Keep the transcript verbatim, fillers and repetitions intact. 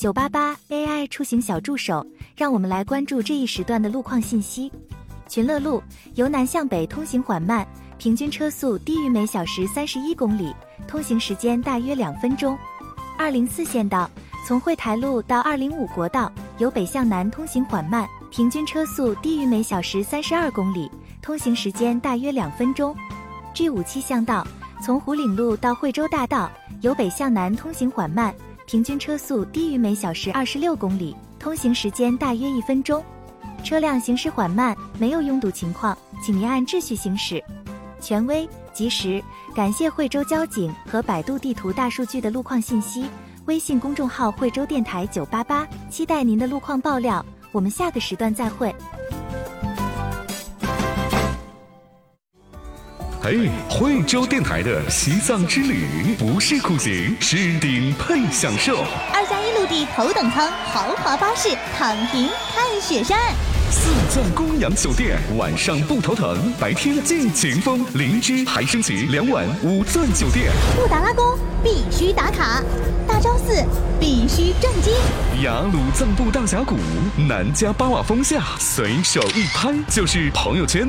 九八八 A I 出行小助手，让我们来关注这一时段的路况信息。群乐路由南向北通行缓慢，平均车速低于每小时三十一公里，通行时间大约两分钟。二零四县道从惠台路到二零五国道由北向南通行缓慢，平均车速低于每小时三十二公里，通行时间大约两分钟。G 五七巷道从湖岭路到惠州大道由北向南通行缓慢，平均车速低于每小时二十六公里，通行时间大约一分钟。车辆行驶缓慢，没有拥堵情况，请您按秩序行驶。权威、及时，感谢惠州交警和百度地图大数据的路况信息。微信公众号惠州电台九八八，期待您的路况爆料。我们下个时段再会。 嘿，惠州电台的西藏之旅不是苦行，是顶配享受。 二加一陆地头等舱豪华巴士，躺平看雪山。 四钻公羊酒店，晚上不头疼，白天尽情疯。灵芝还升级两晚五钻酒店。 布达拉宫必须打卡，大昭寺必须震惊。 雅鲁藏布大峡谷，南迦巴瓦峰下，随手一拍就是朋友圈